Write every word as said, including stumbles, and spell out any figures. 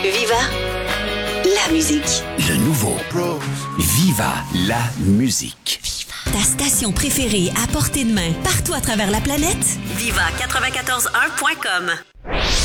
Viva la musique. Le nouveau Viva la musique. Ta station préférée à portée de main, partout à travers la planète. Viva quatre-vingt-quatorze un point com